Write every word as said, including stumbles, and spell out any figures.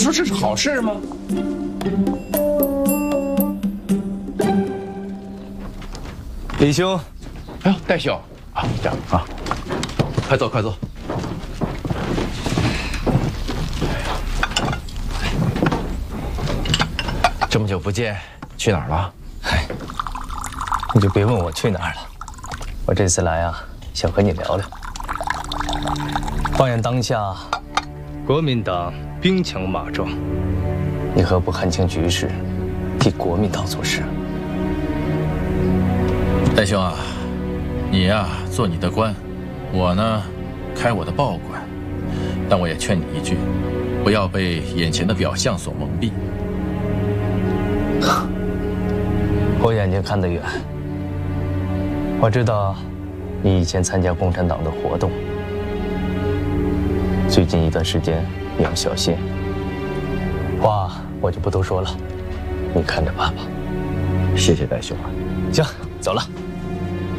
说这是好事吗？ 李兄， 哎呦，戴兄啊，这样啊，快坐，快坐。这么久不见，去哪儿了？ 哎，你就别问我去哪儿了。我这次来啊，想和你聊聊。放眼当下，国民党兵强马壮，你何不看清局势，替国民党做事？ 戴兄啊，你呀、啊、做你的官，我呢开我的报馆。但我也劝你一句，不要被眼前的表象所蒙蔽。 我眼睛看得远，我知道你以前参加共产党的活动，最近一段时间你要小心。话我就不多说了，你看着办吧。 谢谢戴兄啊。 行，走了。